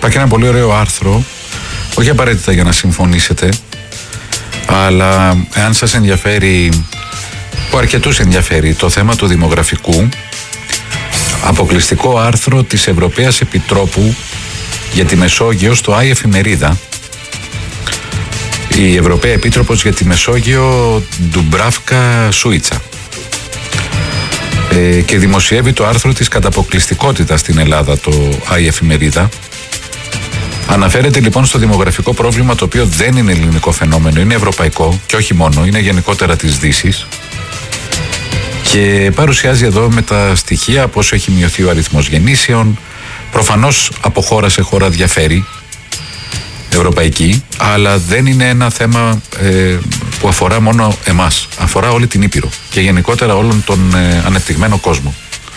Υπάρχει ένα πολύ ωραίο άρθρο, όχι απαραίτητα για να συμφωνήσετε, αλλά εάν σας ενδιαφέρει, που αρκετούς ενδιαφέρει, το θέμα του δημογραφικού, αποκλειστικό άρθρο της Ευρωπαίας Επιτρόπου για τη Μεσόγειο στο Άι Εφημερίδα. Η Ευρωπαία Επίτροπος για τη Μεσόγειο, Ντουμπράφκα Σούιτσα, και δημοσιεύει το άρθρο της κατά αποκλειστικότητα στην Ελλάδα, το Άι Εφημερίδα. Αναφέρεται λοιπόν στο δημογραφικό πρόβλημα, το οποίο δεν είναι ελληνικό φαινόμενο, είναι ευρωπαϊκό και όχι μόνο, είναι γενικότερα της Δύσης, και παρουσιάζει εδώ με τα στοιχεία πώς έχει μειωθεί ο αριθμός γεννήσεων. Προφανώς από χώρα σε χώρα διαφέρει, ευρωπαϊκή, αλλά δεν είναι ένα θέμα που αφορά μόνο εμάς, αφορά όλη την Ήπειρο και γενικότερα όλον τον ανεπτυγμένο κόσμο.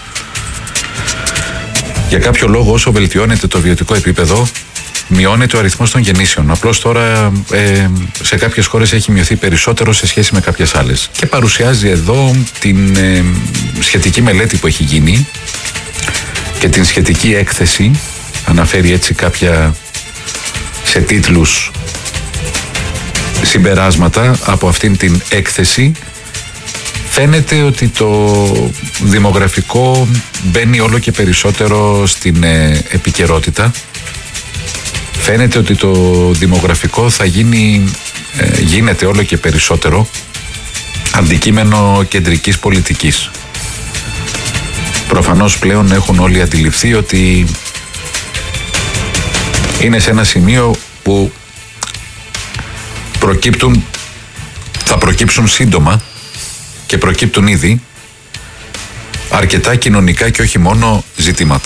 Για κάποιο λόγο, όσο βελτιώνεται το βιωτικό επίπεδο, μειώνεται ο αριθμός των γεννήσεων. Απλώς τώρα σε κάποιες χώρες έχει μειωθεί περισσότερο σε σχέση με κάποιες άλλες. Και παρουσιάζει εδώ την σχετική μελέτη που έχει γίνει και την σχετική έκθεση. Αναφέρει έτσι κάποια σε τίτλους συμπεράσματα από αυτήν την έκθεση. Φαίνεται ότι το δημογραφικό μπαίνει όλο και περισσότερο στην επικαιρότητα. Φαίνεται ότι το δημογραφικό θα γίνεται όλο και περισσότερο αντικείμενο κεντρικής πολιτικής. Προφανώς πλέον έχουν όλοι αντιληφθεί ότι είναι σε ένα σημείο που θα προκύψουν σύντομα και προκύπτουν ήδη αρκετά κοινωνικά και όχι μόνο ζητήματα.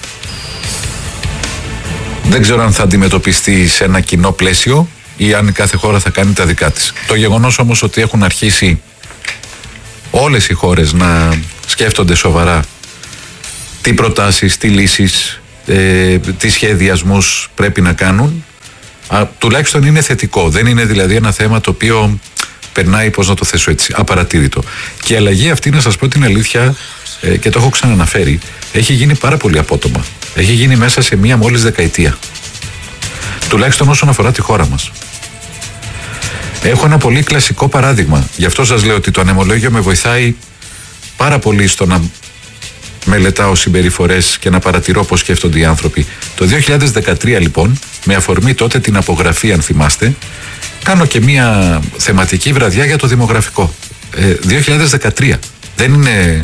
Δεν ξέρω αν θα αντιμετωπιστεί σε ένα κοινό πλαίσιο ή αν κάθε χώρα θα κάνει τα δικά της. Το γεγονός όμως ότι έχουν αρχίσει όλες οι χώρες να σκέφτονται σοβαρά τι προτάσεις, τι λύσεις, τι σχεδιασμούς πρέπει να κάνουν, τουλάχιστον είναι θετικό. Δεν είναι δηλαδή ένα θέμα το οποίο περνάει, πώς να το θέσω έτσι, απαρατήρητο. Και η αλλαγή αυτή, να σας πω την αλήθεια, και το έχω ξαναναφέρει, έχει γίνει πάρα πολύ απότομα. Έχει γίνει μέσα σε μία μόλις δεκαετία. Τουλάχιστον όσον αφορά τη χώρα μας. Έχω ένα πολύ κλασικό παράδειγμα. Γι' αυτό σας λέω ότι το ανεμολόγιο με βοηθάει πάρα πολύ στο να μελετάω συμπεριφορές και να παρατηρώ πώς σκέφτονται οι άνθρωποι. Το 2013 λοιπόν, με αφορμή τότε την απογραφή, αν θυμάστε, κάνω και μία θεματική βραδιά για το δημογραφικό. 2013. Δεν είναι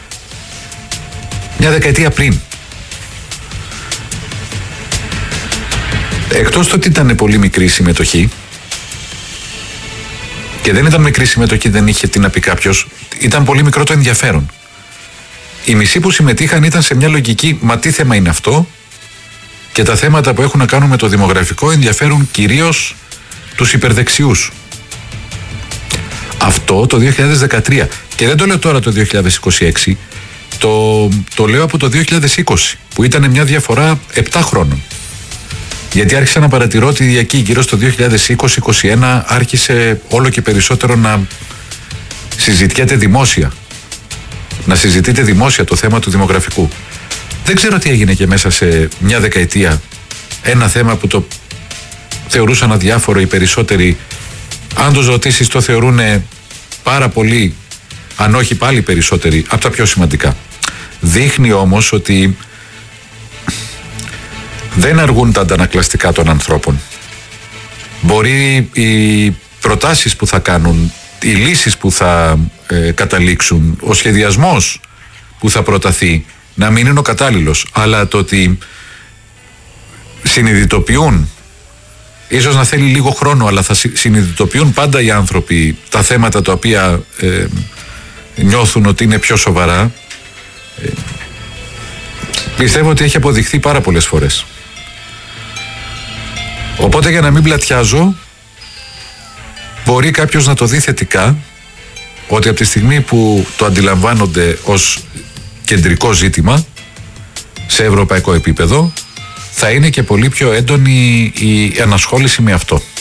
μια δεκαετία πριν. Εκτός το ότι ήταν πολύ μικρή συμμετοχή, και δεν ήταν μικρή συμμετοχή, δεν είχε τι να πει κάποιος, ήταν πολύ μικρό το ενδιαφέρον. Οι μισοί που συμμετείχαν ήταν σε μια λογική, μα τι θέμα είναι αυτό, και τα θέματα που έχουν να κάνουν με το δημογραφικό ενδιαφέρουν κυρίως τους υπερδεξιούς. Αυτό το 2013, και δεν το λέω τώρα το 2026, το λέω από το 2020, που ήταν μια διαφορά 7 χρόνων. Γιατί άρχισα να παρατηρώ ότι εκεί γύρω στο 2020-2021 άρχισε όλο και περισσότερο να συζητιέται δημόσια. Να συζητείτε δημόσια το θέμα του δημογραφικού. Δεν ξέρω τι έγινε και μέσα σε μια δεκαετία. Ένα θέμα που το θεωρούσαν αδιάφορο οι περισσότεροι, αν τους ρωτήσεις, το θεωρούν πάρα πολύ, αν όχι πάλι περισσότεροι, από τα πιο σημαντικά. Δείχνει όμως ότι δεν αργούν τα αντανακλαστικά των ανθρώπων. Μπορεί οι προτάσεις που θα κάνουν, οι λύσεις που θα καταλήξουν, ο σχεδιασμός που θα προταθεί να μην είναι ο κατάλληλος, αλλά το ότι συνειδητοποιούν, ίσως να θέλει λίγο χρόνο, αλλά θα συνειδητοποιούν πάντα οι άνθρωποι τα θέματα τα οποία νιώθουν ότι είναι πιο σοβαρά. Πιστεύω ότι έχει αποδειχθεί πάρα πολλές φορές. Οπότε, για να μην πλατιάζω, μπορεί κάποιος να το δει θετικά, ότι από τη στιγμή που το αντιλαμβάνονται ως κεντρικό ζήτημα σε ευρωπαϊκό επίπεδο, θα είναι και πολύ πιο έντονη η ανασχόληση με αυτό.